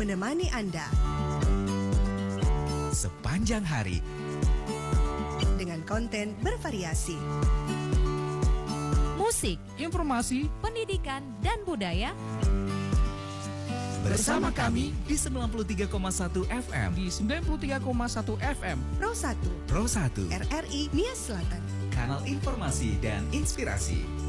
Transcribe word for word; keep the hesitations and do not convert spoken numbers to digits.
menemani Anda sepanjang hari dengan konten bervariasi. Musik, informasi, pendidikan, dan budaya. bersama kami di sembilan puluh tiga koma satu F M. di sembilan puluh tiga koma satu F M. Pro satu Pro satu R R I Nias Selatan. Kanal informasi dan inspirasi.